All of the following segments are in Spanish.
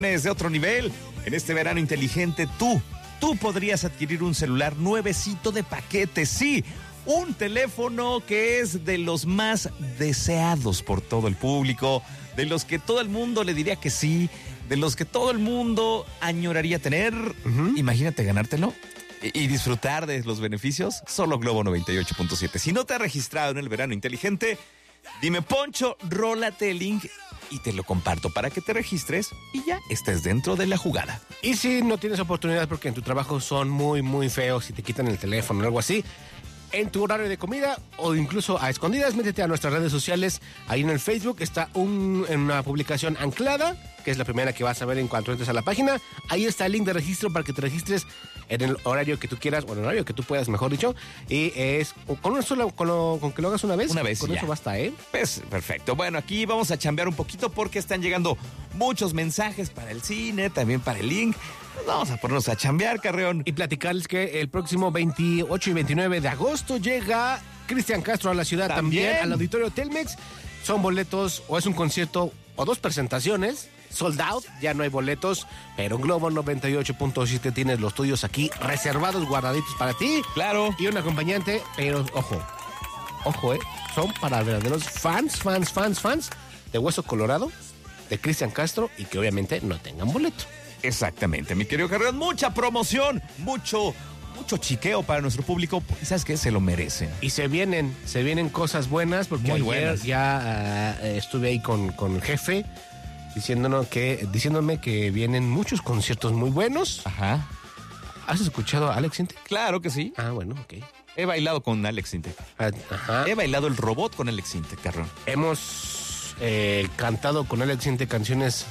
de otro nivel. En este verano inteligente, tú podrías adquirir un celular nuevecito de paquete, sí, un teléfono que es de los más deseados por todo el público, de los que todo el mundo le diría que sí, de los que todo el mundo añoraría tener. Imagínate ganártelo y disfrutar de los beneficios. Solo Globo 98.7. Si no te has registrado en el verano inteligente, dime, Poncho, rólate el link y te lo comparto para que te registres y ya estés dentro de la jugada. Y si no tienes oportunidad porque en tu trabajo son muy, muy feos y te quitan el teléfono o algo así, en tu horario de comida o incluso a escondidas, métete a nuestras redes sociales. Ahí en el Facebook está en una publicación anclada, que es la primera que vas a ver en cuanto entres a la página. Ahí está el link de registro para que te registres en el horario que tú quieras, o en el horario que tú puedas, mejor dicho. Y es con que lo hagas una vez. Una vez, con ya. eso basta, ¿eh? Pues perfecto. Bueno, aquí vamos a chambear un poquito porque están llegando muchos mensajes para el cine, también para el link. Vamos a ponernos a chambear, Carreón. Y platicarles que el próximo 28 y 29 de agosto llega Cristian Castro a la ciudad, también al Auditorio Telmex. Son boletos, o es un concierto, o dos presentaciones, sold out, ya no hay boletos, pero Globo 98.7 tienes los tuyos aquí reservados, guardaditos para ti. Claro. Y un acompañante, pero ojo, son para verdaderos fans de Hueso Colorado, de Cristian Castro, y que obviamente no tengan boleto. Exactamente, mi querido Carreón, mucha promoción, mucho chiqueo para nuestro público, y ¿sabes qué? Se lo merecen. Y se vienen cosas buenas, porque muy ayer buenas. ya estuve ahí con el jefe, diciéndome que vienen muchos conciertos muy buenos. Ajá. ¿Has escuchado a Alex Intec? Claro que sí. Ah, bueno, ok. He bailado con Alex Intec. Ajá. He bailado el robot con Alex Intec, Carreón. Hemos cantado con Alex Intec canciones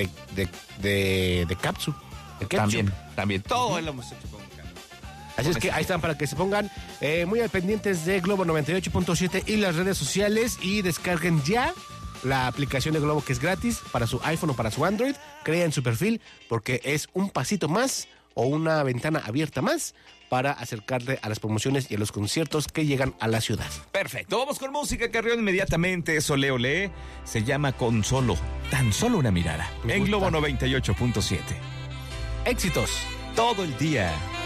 de Capsu. También. Todo lo hemos hecho con Carreón. Así es que ahí están para que se pongan muy al pendientes de Globo 98.7 y las redes sociales, y descarguen ya la aplicación de Globo, que es gratis para su iPhone o para su Android. Creen su perfil porque es un pasito más o una ventana abierta más para acercarle a las promociones y a los conciertos que llegan a la ciudad. Perfecto, vamos con música, Carrión, inmediatamente. Eso, Ole, se llama Con Solo, tan solo una mirada. Me en gusta. Globo 98.7. Éxitos. Todo el día.